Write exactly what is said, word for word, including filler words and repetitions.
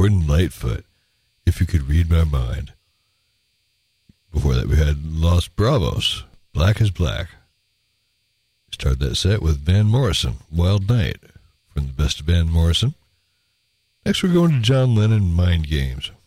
Gordon Lightfoot, If You Could Read My Mind. Before that, we had Los Bravos, Black is Black. Started that set with Van Morrison, Wild Night, from the best of Van Morrison. Next, we're going to John Lennon, Mind Games.